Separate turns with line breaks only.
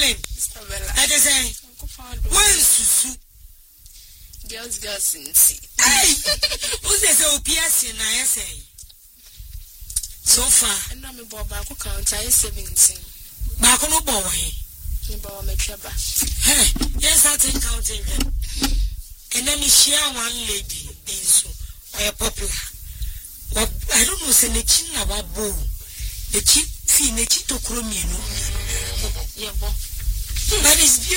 Evelyn. I just say, when Susu. Girls in see. Who's this OPS in ISA? So far, and I'm a boy back count. I 17. Back on a boy. You bought me trouble. Yes, I think counting them. And then you share one lady, so I popular. What I don't know, say the chin about bow. The cheap fee, the chito chromino. Yeah, but it's